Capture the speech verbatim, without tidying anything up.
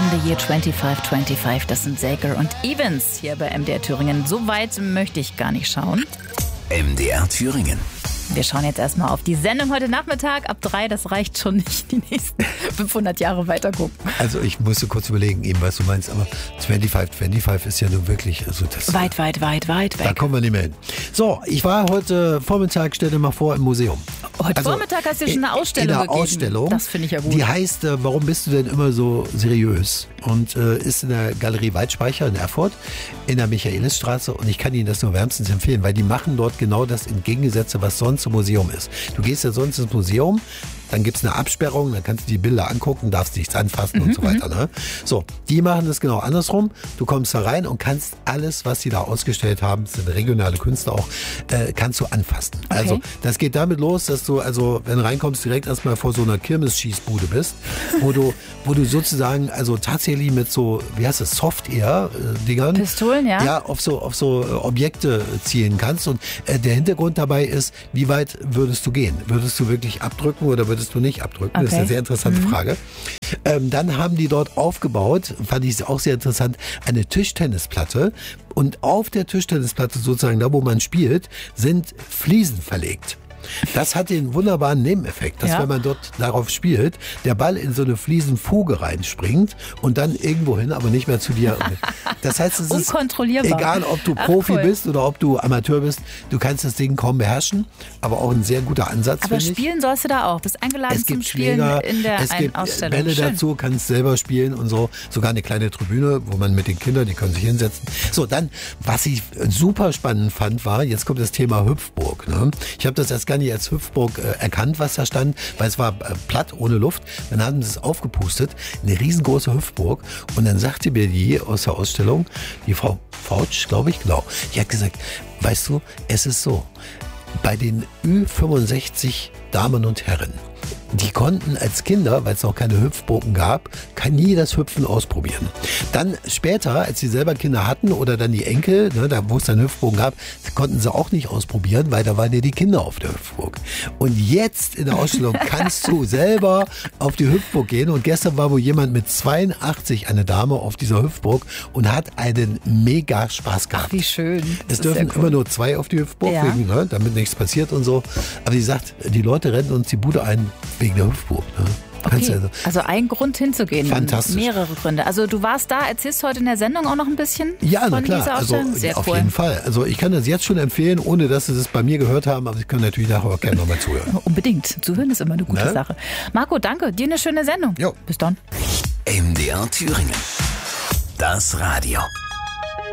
the Year fünfundzwanzig fünfundzwanzig. Das sind Sager und Evans hier bei M D R Thüringen. So weit möchte ich gar nicht schauen. M D R Thüringen. Wir schauen jetzt erstmal auf die Sendung heute Nachmittag. Ab drei, das reicht schon nicht, die nächsten fünfhundert Jahre weiter gucken. Also ich musste kurz überlegen, eben was du meinst, aber fünfundzwanzig fünfundzwanzig ist ja nun wirklich... Also das, weit, weit, weit, weit weg. Da kommen wir nicht mehr hin. So, ich war heute Vormittag, stell dir mal vor, im Museum. Heute also, Vormittag hast du dir schon eine Ausstellung in einer gegeben. Ausstellung. Das finde ich ja gut. Die heißt, äh, warum bist du denn immer so seriös? Und äh, ist in der Galerie Weidspeicher in Erfurt, in der Michaelisstraße. Und ich kann Ihnen das nur wärmstens empfehlen, weil die machen dort genau das Entgegengesetzte, was sonst im Museum ist. Du gehst ja sonst ins Museum, dann gibt es eine Absperrung, dann kannst du die Bilder angucken, darfst nichts anfassen mhm, und so weiter. Ne? So, die machen das genau andersrum. Du kommst da rein und kannst alles, was sie da ausgestellt haben, das sind regionale Künstler auch, äh, kannst du anfassen. Okay. Also das geht damit los, dass du, also wenn du reinkommst, direkt erstmal vor so einer Kirmes-Schießbude bist, wo du, wo du sozusagen, also tatsächlich mit so, wie heißt es, Soft-Air-Dingern, Pistolen, ja, ja, auf so, auf so Objekte zielen kannst. Und äh, der Hintergrund dabei ist, wie weit würdest du gehen? Würdest du wirklich abdrücken oder würdest du nicht abdrücken? Okay. Das ist eine sehr interessante mhm. Frage. Ähm, dann haben die dort aufgebaut, fand ich auch sehr interessant, eine Tischtennisplatte. Und auf der Tischtennisplatte, sozusagen da, wo man spielt, sind Fliesen verlegt. Das hat den wunderbaren Nebeneffekt, dass ja. wenn man dort darauf spielt, der Ball in so eine Fliesenfuge reinspringt und dann irgendwo hin, aber nicht mehr zu dir. Das heißt, es ist egal, ob du Ach, Profi cool. bist oder ob du Amateur bist, du kannst das Ding kaum beherrschen, aber auch ein sehr guter Ansatz. Aber spielen ich. sollst du da auch, bist eingeladen es zum gibt Spielen Schläger, in der es gibt Ausstellung. Bälle Schön. dazu, kannst selber spielen und so, sogar eine kleine Tribüne, wo man mit den Kindern, die können sich hinsetzen. So, dann, was ich super spannend fand, war, jetzt kommt das Thema Hüpfburg. Ne? Ich habe das erst gar nicht als Hüpfburg äh, erkannt, was da stand, weil es war äh, platt, ohne Luft. Dann haben sie es aufgepustet, eine riesengroße Hüpfburg. Und dann sagte mir die aus der Ausstellung, die Frau Fautsch, glaube ich, genau, die hat gesagt, weißt du, es ist so, bei den Ü fünfundsechzig Damen und Herren, die konnten als Kinder, weil es noch keine Hüpfburgen gab, kann nie das Hüpfen ausprobieren. Dann später, als sie selber Kinder hatten oder dann die Enkel, ne, da wo es dann Hüpfburgen gab, konnten sie auch nicht ausprobieren, weil da waren ja die Kinder auf der Hüpfburg. Und jetzt in der Ausstellung kannst du selber auf die Hüpfburg gehen. Und gestern war wohl jemand mit zweiundachtzig, eine Dame, auf dieser Hüpfburg und hat einen mega Spaß gehabt. Ach, wie schön. Das es dürfen cool. immer nur zwei auf die Hüpfburg, ja. wegen, ne, damit nichts passiert und so. Aber sie sagt, die Leute rennen uns die Bude ein wegen der Hüpfburg. Ne? Okay. Also, also ein Grund hinzugehen. Fantastisch. Mehrere Gründe. Also du warst da, erzählst heute in der Sendung auch noch ein bisschen ja, von na klar. dieser Also, Ausstellung? Sehr auf cool. jeden Fall. Also ich kann das jetzt schon empfehlen, ohne dass Sie das bei mir gehört haben, aber Sie können natürlich nachher auch gerne nochmal zuhören. Unbedingt. Zuhören ist immer eine gute ne? Sache. Marco, danke. Dir eine schöne Sendung. Jo. Bis dann. M D R Thüringen. Das Radio.